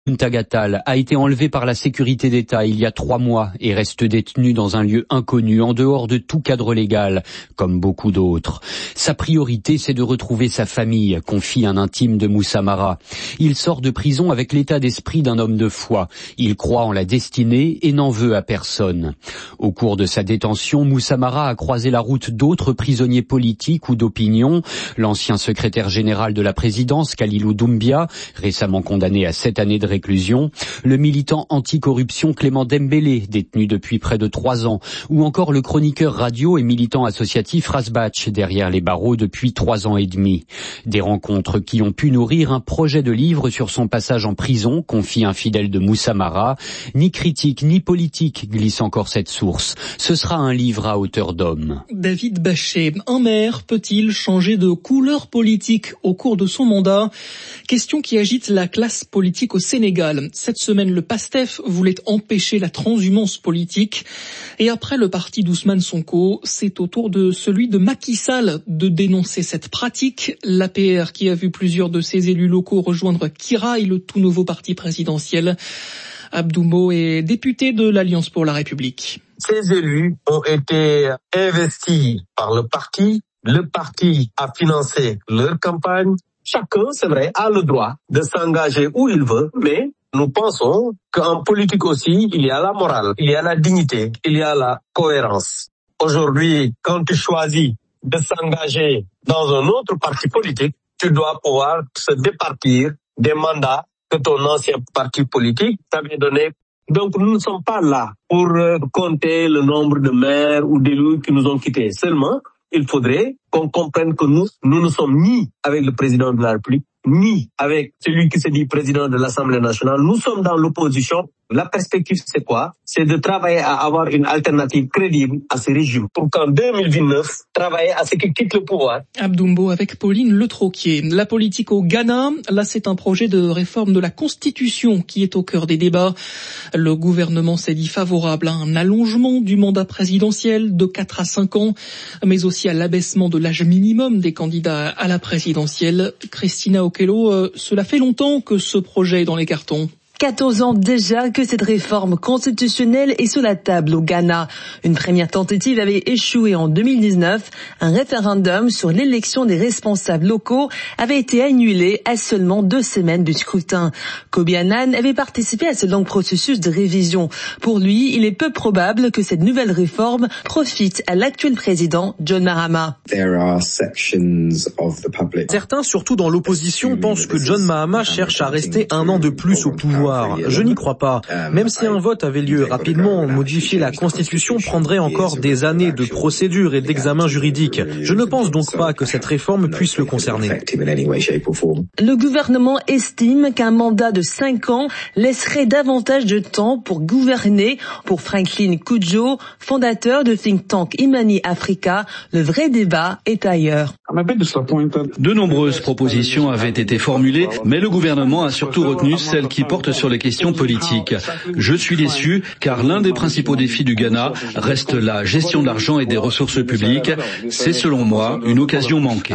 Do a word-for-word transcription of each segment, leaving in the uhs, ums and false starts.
Tagatal a été enlevé par la sécurité d'État il y a trois mois et reste détenu dans un lieu inconnu, en dehors de tout cadre légal, comme beaucoup d'autres. Sa priorité, c'est de retrouver sa famille, confie un intime de Moussa Mara. Il sort de prison avec l'état d'esprit d'un homme de foi. Il croit en la destinée et n'en veut à personne. Au cours de sa détention, Moussa Mara a croisé la route d'autres prisonniers politiques ou d'opinion. L'ancien secrétaire général de la présidence, Khalilou Doumbia, récemment condamné à sept années de réclusion, le militant anticorruption Clément Dembélé, détenu depuis près de trois ans, ou encore le chroniqueur radio et militant associatif Rasbach, derrière les barreaux depuis trois ans et demi. Des rencontres qui ont pu nourrir un projet de livre sur son passage en prison, confie un fidèle de Moussa Mara. Ni critique, ni politique, glisse encore cette source. Ce sera un livre à hauteur d'homme. David Bachet, un maire peut-il changer de couleur politique au cours de son mandat? Question qui agite la classe politique au Sénégal. Cette semaine, le PASTEF voulait empêcher la transhumance politique. Et après le parti d'Ousmane Sonko, c'est au tour de celui de Macky Sall de dénoncer cette pratique. L'A P R qui a vu plusieurs de ses élus locaux rejoindre Kiraï, le tout nouveau parti présidentiel. Abdoumbo est député de l'Alliance pour la République. Ces élus ont été investis par le parti. Le parti a financé leur campagne. Chacun, c'est vrai, a le droit de s'engager où il veut, mais nous pensons qu'en politique aussi, il y a la morale, il y a la dignité, il y a la cohérence. Aujourd'hui, quand tu choisis de s'engager dans un autre parti politique, tu dois pouvoir se départir des mandats que ton ancien parti politique t'avait donné. Donc nous ne sommes pas là pour compter le nombre de maires ou d'élus qui nous ont quittés. Seulement, il faudrait qu'on comprenne que nous, nous ne sommes ni avec le président de la République, ni avec celui qui se dit président de l'Assemblée nationale. Nous sommes dans l'opposition. La perspective, c'est quoi? C'est de travailler à avoir une alternative crédible à ce régime. Pour qu'en deux mille vingt-neuf, travailler à ce qu'il quitte le pouvoir. Abdoumbo avec Pauline Le Troquier. La politique au Ghana, là c'est un projet de réforme de la Constitution qui est au cœur des débats. Le gouvernement s'est dit favorable à un allongement du mandat présidentiel de quatre à cinq ans, mais aussi à l'abaissement de l'âge minimum des candidats à la présidentielle. Christina Okello, euh, cela fait longtemps que ce projet est dans les cartons. quatorze ans déjà que cette réforme constitutionnelle est sur la table au Ghana. Une première tentative avait échoué en deux mille dix-neuf. Un référendum sur l'élection des responsables locaux avait été annulé à seulement deux semaines du scrutin. Kobi Annan avait participé à ce long processus de révision. Pour lui, il est peu probable que cette nouvelle réforme profite à l'actuel président John Mahama. Certains, surtout dans l'opposition, pensent que John Mahama cherche à rester un an de plus au pouvoir. Je n'y crois pas. Même si un vote avait lieu rapidement, modifier la Constitution prendrait encore des années de procédures et d'examens juridiques. Je ne pense donc pas que cette réforme puisse le concerner. Le gouvernement estime qu'un mandat de cinq ans laisserait davantage de temps pour gouverner. Pour Franklin Cudjoe, fondateur de think tank Imani Africa, le vrai débat est ailleurs. De nombreuses propositions avaient été formulées, mais le gouvernement a surtout retenu celles qui portent sur les questions politiques. Je suis déçu car l'un des principaux défis du Ghana reste la gestion de l'argent et des ressources publiques. C'est selon moi une occasion manquée.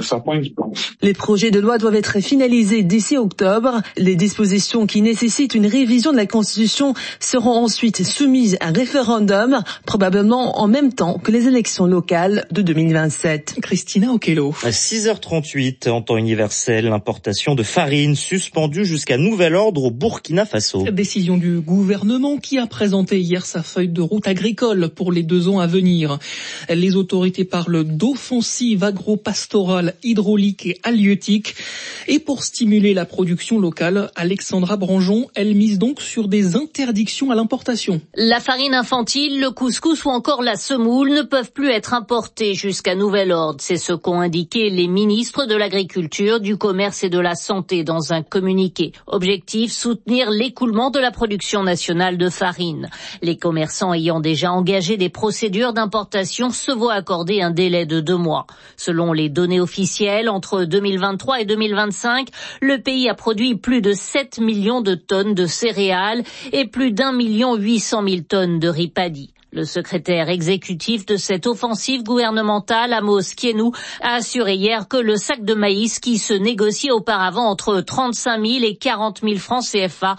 Les projets de loi doivent être finalisés d'ici octobre. Les dispositions qui nécessitent une révision de la Constitution seront ensuite soumises à référendum, probablement en même temps que les élections locales de deux mille vingt-sept. Christina Okello. À six heures trente-huit, en temps universel, l'importation de farine suspendue jusqu'à nouvel ordre au Burkina Faso. Décision du gouvernement qui a présenté hier sa feuille de route agricole pour les deux ans à venir. Les autorités parlent d'offensive agro-pastorale, hydraulique et halieutique. Et pour stimuler la production locale, Alexandra Branjon, elle mise donc sur des interdictions à l'importation. La farine infantile, le couscous ou encore la semoule ne peuvent plus être importés jusqu'à nouvel ordre. C'est ce qu'ont indiqué les ministres de l'Agriculture, du Commerce et de la Santé dans un communiqué. Objectif, soutenir l'écoulement de la production nationale de farine. Les commerçants ayant déjà engagé des procédures d'importation se voient accorder un délai de deux mois. Selon les données officielles, entre deux mille vingt-trois et deux mille vingt-cinq, le pays a produit plus de sept millions de tonnes de céréales et plus d'un million huit cent mille tonnes de riz paddy. Le secrétaire exécutif de cette offensive gouvernementale, Amos Kienou, a assuré hier que le sac de maïs qui se négociait auparavant entre trente-cinq mille et quarante mille francs C F A